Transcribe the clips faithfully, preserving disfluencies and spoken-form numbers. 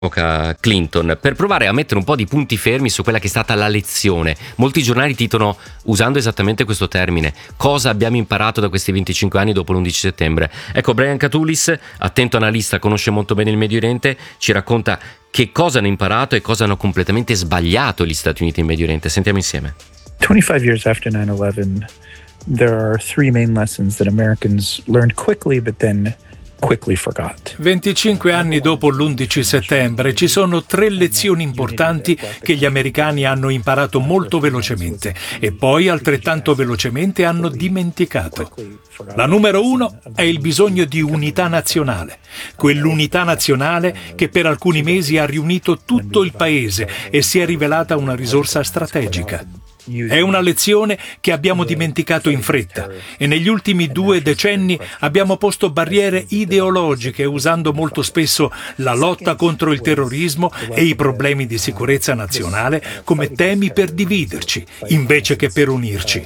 Clinton, per provare a mettere un po' di punti fermi su quella che è stata la lezione. Molti giornali titolano, usando esattamente questo termine, cosa abbiamo imparato da questi venticinque anni dopo l'undici settembre. Ecco, Brian Katulis, attento analista, conosce molto bene il Medio Oriente, ci racconta che cosa hanno imparato e cosa hanno completamente sbagliato gli Stati Uniti in Medio Oriente. Sentiamo insieme. twenty-five years after nine eleven, there are three main lessons that Americans learned quickly but then quickly forgot. venticinque anni dopo l'undici settembre ci sono tre lezioni importanti che gli americani hanno imparato molto velocemente e poi altrettanto velocemente hanno dimenticato. La numero uno è il bisogno di unità nazionale, quell'unità nazionale che per alcuni mesi ha riunito tutto il paese e si è rivelata una risorsa strategica. È una lezione che abbiamo dimenticato in fretta e negli ultimi due decenni abbiamo posto barriere ideologiche usando molto spesso la lotta contro il terrorismo e i problemi di sicurezza nazionale come temi per dividerci invece che per unirci.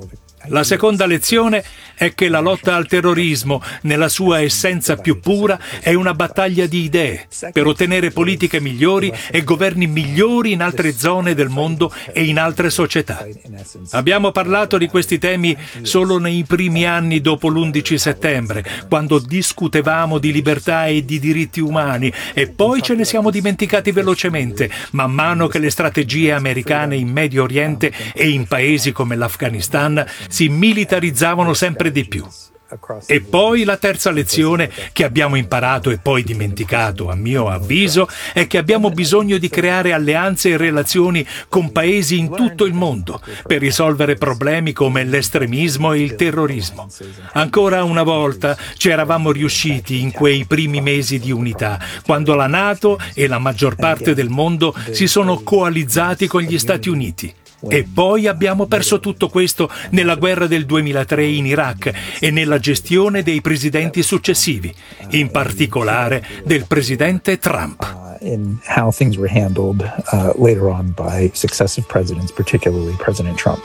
La seconda lezione è che la lotta al terrorismo, nella sua essenza più pura, è una battaglia di idee per ottenere politiche migliori e governi migliori in altre zone del mondo e in altre società. Abbiamo parlato di questi temi solo nei primi anni dopo l'undici settembre, quando discutevamo di libertà e di diritti umani, e poi ce ne siamo dimenticati velocemente, man mano che le strategie americane in Medio Oriente e in paesi come l'Afghanistan si militarizzavano sempre di più. E poi la terza lezione che abbiamo imparato e poi dimenticato, a mio avviso, è che abbiamo bisogno di creare alleanze e relazioni con paesi in tutto il mondo per risolvere problemi come l'estremismo e il terrorismo. Ancora una volta ci eravamo riusciti in quei primi mesi di unità, quando la NATO e la maggior parte del mondo si sono coalizzati con gli Stati Uniti. E poi abbiamo perso tutto questo nella guerra del duemilatré in Iraq e nella gestione dei presidenti successivi, in particolare del presidente Trump. Uh, in how things were handled uh, later on by successive presidents, particularly President Trump.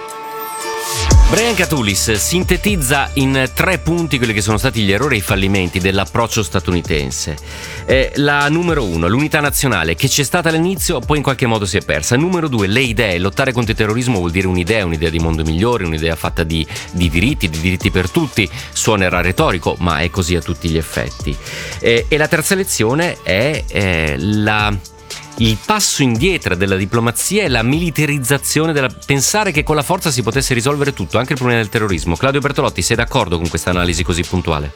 Brian Katulis sintetizza in tre punti quelli che sono stati gli errori e i fallimenti dell'approccio statunitense. Eh, la numero uno, l'unità nazionale che c'è stata all'inizio, poi in qualche modo si è persa. Numero due, le idee. Lottare contro il terrorismo vuol dire un'idea, un'idea di mondo migliore, un'idea fatta di, di diritti, di diritti per tutti. Suonerà retorico, ma è così a tutti gli effetti. Eh, e la terza lezione è eh, la... il passo indietro della diplomazia e la militarizzazione della... pensare che con la forza si potesse risolvere tutto, anche il problema del terrorismo. Claudio Bertolotti, sei d'accordo con questa analisi così puntuale?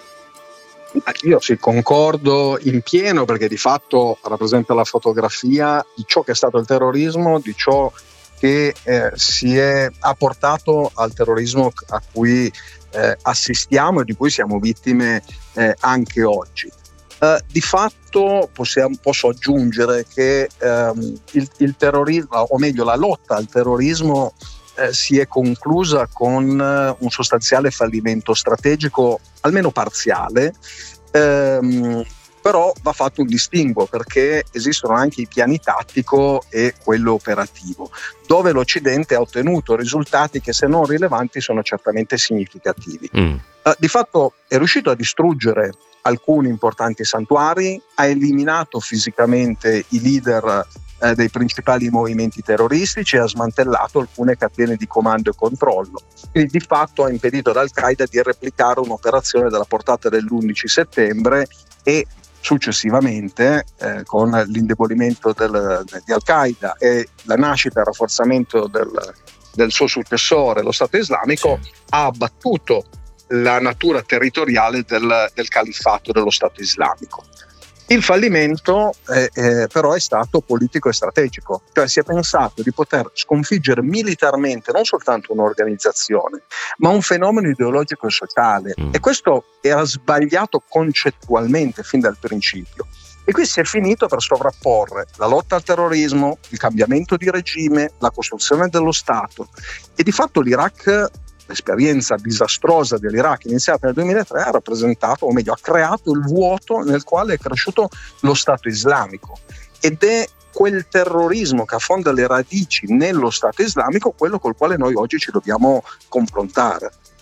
Io sì, concordo in pieno, perché di fatto rappresenta la fotografia di ciò che è stato il terrorismo, di ciò che eh, si è ha portato al terrorismo a cui eh, assistiamo e di cui siamo vittime eh, anche oggi. Uh, di fatto possiamo, posso aggiungere che um, il, il terrorismo, o meglio la lotta al terrorismo, eh, si è conclusa con uh, un sostanziale fallimento strategico, almeno parziale, ehm, però va fatto un distinguo, perché esistono anche i piani tattico e quello operativo, dove l'Occidente ha ottenuto risultati che, se non rilevanti, sono certamente significativi. Mm. Uh, di fatto è riuscito a distruggere alcuni importanti santuari, ha eliminato fisicamente i leader eh, dei principali movimenti terroristici e ha smantellato alcune catene di comando e controllo. Quindi di fatto ha impedito ad Al-Qaeda di replicare un'operazione della portata dell'undici settembre e successivamente, eh, con l'indebolimento del, di Al-Qaeda e la nascita e il rafforzamento del, del suo successore, lo Stato Islamico, sì, ha abbattuto la natura territoriale del, del califfato dello Stato Islamico. Il fallimento eh, eh, però è stato politico e strategico, cioè si è pensato di poter sconfiggere militarmente non soltanto un'organizzazione, ma un fenomeno ideologico e sociale, mm. e questo era sbagliato concettualmente fin dal principio. E qui si è finito per sovrapporre la lotta al terrorismo, il cambiamento di regime, la costruzione dello Stato, e di fatto l'Iraq, l'esperienza disastrosa dell'Iraq iniziata nel duemilatré, ha rappresentato, o meglio ha creato il vuoto nel quale è cresciuto lo Stato islamico, ed è quel terrorismo che affonda le radici nello Stato islamico quello col quale noi oggi ci dobbiamo confrontare.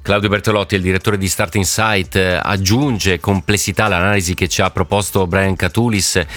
Claudio Bertolotti, il direttore di Start Insight, aggiunge complessità all'analisi che ci ha proposto Brian Katulis